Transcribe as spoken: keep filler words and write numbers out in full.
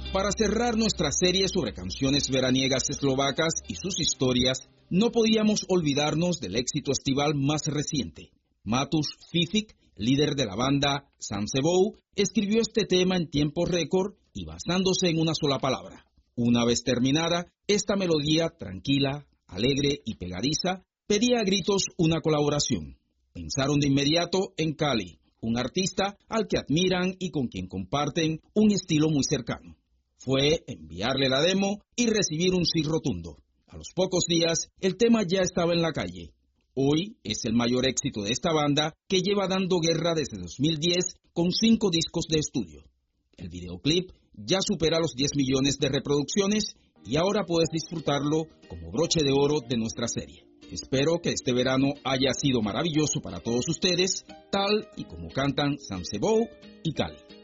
Para cerrar nuestra serie sobre canciones veraniegas eslovacas y sus historias, no podíamos olvidarnos del éxito estival más reciente. Matus Fific, líder de la banda Sam Sebou, escribió este tema en tiempo récord y basándose en una sola palabra. Una vez terminada, esta melodía tranquila, alegre y pegadiza pedía a gritos una colaboración. Pensaron de inmediato en Cali, un artista al que admiran y con quien comparten un estilo muy cercano. Fue enviarle la demo y recibir un sí rotundo. A los pocos días, el tema ya estaba en la calle. Hoy es el mayor éxito de esta banda que lleva dando guerra desde dos mil diez con cinco discos de estudio. El videoclip ya supera los diez millones de reproducciones y ahora puedes disfrutarlo como broche de oro de nuestra serie. Espero que este verano haya sido maravilloso para todos ustedes, tal y como cantan Sam Sebou y Cali.